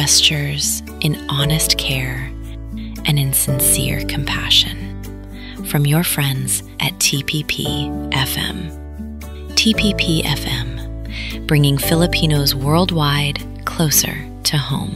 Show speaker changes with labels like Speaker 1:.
Speaker 1: gestures, in honest care, and in sincere compassion. From your friends at TPP FM. TPP FM, bringing Filipinos worldwide closer to home.